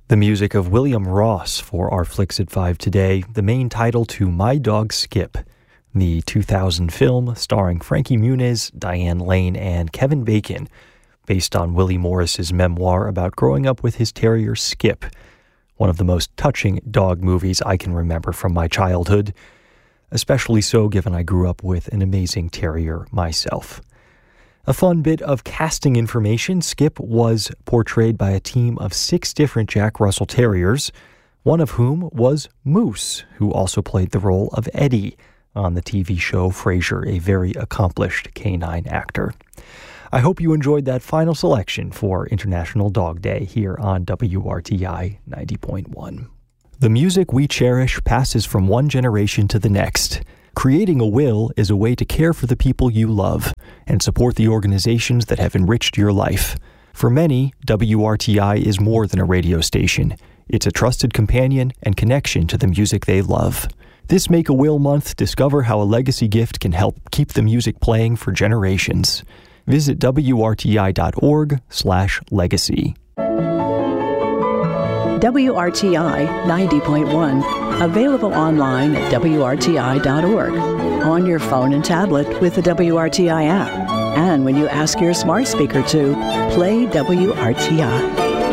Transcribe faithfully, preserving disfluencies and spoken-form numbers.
The music of William Ross for our Flicks at Five today, the main title to My Dog Skip, the two thousand film starring Frankie Muniz, Diane Lane, and Kevin Bacon, based on Willie Morris's memoir about growing up with his terrier Skip, one of the most touching dog movies I can remember from my childhood, especially so given I grew up with an amazing terrier myself. A fun bit of casting information, Skip was portrayed by a team of six different Jack Russell Terriers, one of whom was Moose, who also played the role of Eddie on the T V show Frasier, a very accomplished canine actor. I hope you enjoyed that final selection for International Dog Day here on W R T I ninety point one. The music we cherish passes from one generation to the next. Creating a will is a way to care for the people you love and support the organizations that have enriched your life. For many, W R T I is more than a radio station. It's a trusted companion and connection to the music they love. This Make a Will Month, discover how a legacy gift can help keep the music playing for generations. Visit W R T I dot org slash legacy. W R T I ninety point one, available online at W R T I dot org, on your phone and tablet with the W R T I app, and when you ask your smart speaker to play W R T I.